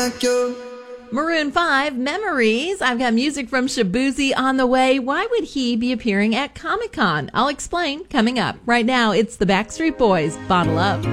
like you. Maroon 5, Memories. I've got music from Shabuzi on the way. Why would he be appearing at Comic-Con? I'll explain coming up. Right now, it's the Backstreet Boys, Bottle Up.